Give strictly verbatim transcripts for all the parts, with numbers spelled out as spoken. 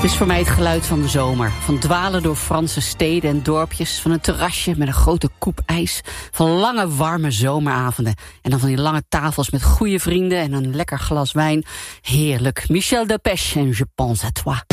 Het is voor mij het geluid van de zomer. Van dwalen door Franse steden en dorpjes. Van een terrasje met een grote koep ijs. Van lange, warme zomeravonden. En dan van die lange tafels met goede vrienden en een lekker glas wijn. Heerlijk. Michel Delpech en Je pense à toi.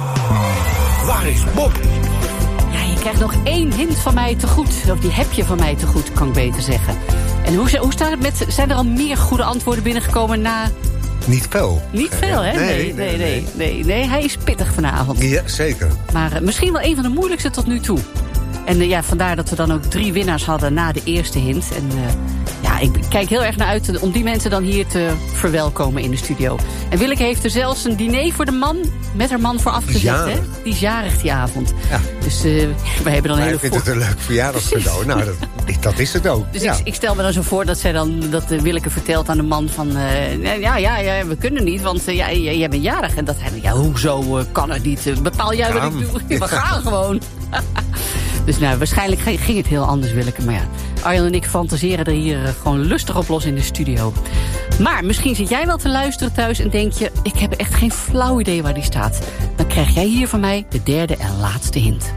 Waar is Bob? Ja, je krijgt nog één hint van mij te goed. Of die heb je van mij te goed, kan ik beter zeggen. En hoe, hoe staat het met... Zijn er al meer goede antwoorden binnengekomen na... Niet veel. Niet veel, hè? Nee, nee, nee. nee, nee, nee hij is pittig vanavond. Ja, zeker. Maar uh, misschien wel een van de moeilijkste tot nu toe. En uh, ja, vandaar dat we dan ook drie winnaars hadden na de eerste hint. En uh, ja, ik kijk heel erg naar uit om die mensen dan hier te verwelkomen in de studio. En Willeke heeft er zelfs een diner voor de man, met haar man voor afgezegd, hè? Die is jarig die avond. Ja. Dus uh, wij hebben dan een hele... Ik vind het een leuk verjaardagscadeau. Nou, dat, dat is het ook. Dus ja. ik, ik stel me dan zo voor dat zij dan, dat Willeke vertelt aan de man van... Uh, ja, ja, ja, we kunnen niet, want uh, ja, jij bent jarig. En dat hij, ja, hoezo uh, kan het niet? Uh, bepaal jij wat ik doe? We gaan gewoon. Dus nou, waarschijnlijk ging het heel anders, Willeke. Maar ja, Arjan en ik fantaseren er hier uh, gewoon lustig op los in de studio. Maar misschien zit jij wel te luisteren thuis en denk je... ik heb echt geen flauw idee waar die staat. Dan krijg jij hier van mij de derde en laatste hint.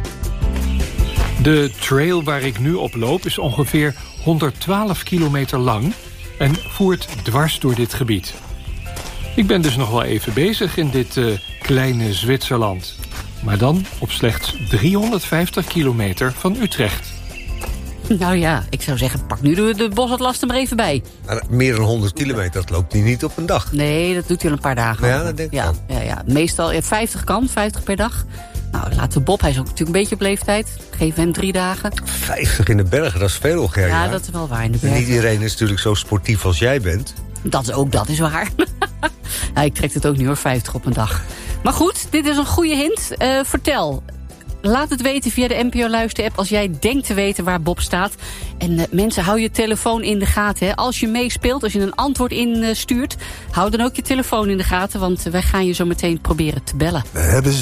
De trail waar ik nu op loop is ongeveer honderdtwaalf kilometer lang... en voert dwars door dit gebied. Ik ben dus nog wel even bezig in dit uh, kleine Zwitserland... maar dan op slechts driehonderdvijftig kilometer van Utrecht. Nou ja, ik zou zeggen, pak nu de, de bosatlas er maar even bij. Maar meer dan honderd kilometer, dat loopt hij niet op een dag. Nee, dat doet hij al een paar dagen. Ja, dat denk ik ja, wel. ja, ja. Meestal ja, vijftig kan, vijftig per dag. Nou, laten we Bob, hij is ook natuurlijk een beetje op leeftijd. Geef hem drie dagen. vijftig in de bergen, dat is veel, Gerja. Ja, dat is wel waar in de bergen. Niet iedereen is natuurlijk zo sportief als jij bent. Dat, ook dat is waar. Ja, ik trek het ook niet hoor, vijftig op een dag. Maar goed, dit is een goede hint. Uh, vertel, laat het weten via de N P O Luister-app... als jij denkt te weten waar Bob staat. En uh, mensen, hou je telefoon in de gaten. Hè. Als je meespeelt, als je een antwoord instuurt... Uh, hou dan ook je telefoon in de gaten... want uh, wij gaan je zo meteen proberen te bellen. We hebben